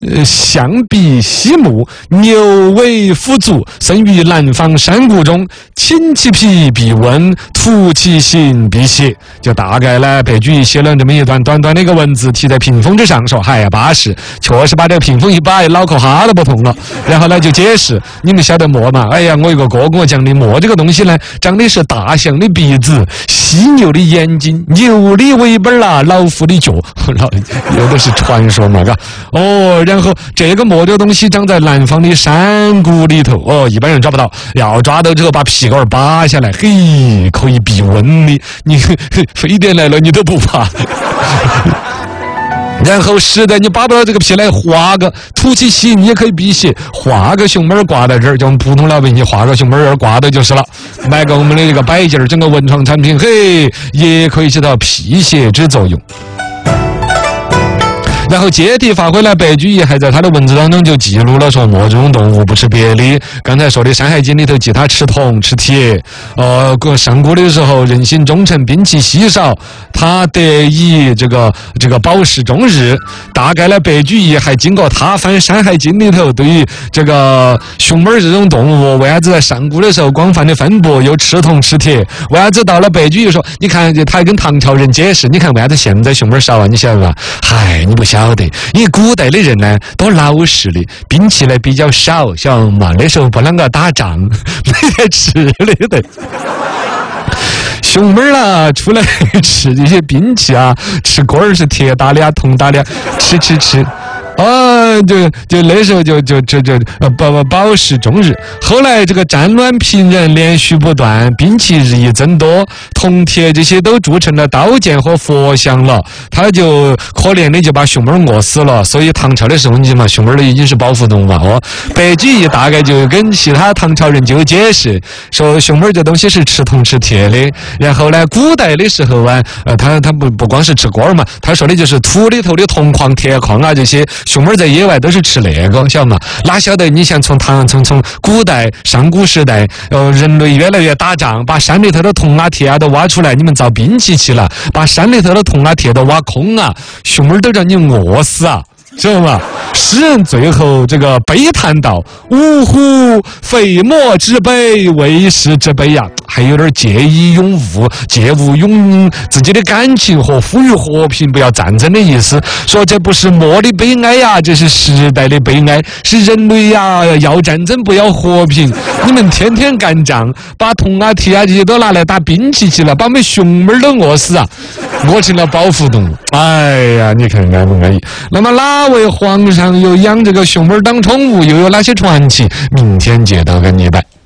象鼻犀目，牛尾虎足，生于南方山谷中，侵其皮必温，涂其形必邪。就大概呢，白居易写了这么一段短短的一个文字，题在屏风之上，说嗨呀巴适，确实把这个屏风一摆，脑壳哈都不痛了。然后呢就解释，你们晓得墨嘛？哎呀，我一个哥跟我讲的，墨这个东西呢，长的是大象的鼻子，犀牛的眼睛，牛的尾巴啦，老虎的脚，有的是传说嘛，嘎。哦，然后这个墨这个东西长在南方的山谷里头，哦，一般人抓不到，要抓到之后把皮杆拔下来，嘿，可以避蚊的，你非典来了你都不怕。然后实在你拔不到这个皮来，画个涂起形也可以辟邪，画个熊猫挂在这儿，就我们普通老百姓画个熊猫儿挂的就是了。买个我们的这个摆件儿，整个文创产品，嘿，也可以起到辟邪之作用。然后借题发挥了，白居易还在他的文字当中就记录了说，墨这种动物不吃别的。刚才说的《山海经》里头记它吃铜吃铁，上古的时候人心忠诚，兵器稀少，他得以这个保持终日。大概呢，白居易还经过他翻《山海经》里头，对于这个熊猫这种动物，为啥子在上古的时候广泛的分布，又吃铜吃铁？为啥子到了白居易说，你看他还跟唐朝人解释，你看为啥子现在熊猫少啊？你晓得吧？嗨，你不晓得，因为古代的人呢都老实的，兵器呢比较少，晓得嘛？那时候不啷个打仗，没得吃的。熊猫啦，出来吃这些兵器啊，吃棍儿是铁打的啊，铜打的啊，吃。就那时候就保持终日。后来这个战乱频仍，连续不断，兵器日益增多，铜铁这些都铸成了刀剑和佛像了。他就可怜的就把熊猫饿死了。所以唐朝的时候，你嘛，熊猫已经是保护动物嘛。白居易大概就跟其他唐朝人就解释说，熊猫这东西是吃铜吃铁的。然后呢，古代的时候啊，他不光是吃棍儿嘛，他说的就是土里头的铜矿、铁矿啊这些。熊猫在野外都是吃那个，晓得嘛？哪晓得你像从古代上古时代，人类越来越打仗，把山里头的铜啊铁啊都挖出来，你们造兵器去了，把山里头的铜啊铁都挖空啊，熊猫都让你饿死啊！知道吗？诗人最后这个悲叹道：“呜呼，非墨之悲，为时之悲呀！”还有点借以咏物，借物咏自己的感情和呼吁和平，不要战争的意思。说这不是墨的悲哀呀，这是时代的悲哀，是人类呀要战争不要和平。你们天天干仗，把铜啊铁啊这些都拿来打兵器去了，把我们熊猫都饿死啊！饿成了保护动物。哎呀，你看安不安逸？那么哪位皇上又养这个熊猫当宠物，又有哪些传奇？明天接着跟你摆。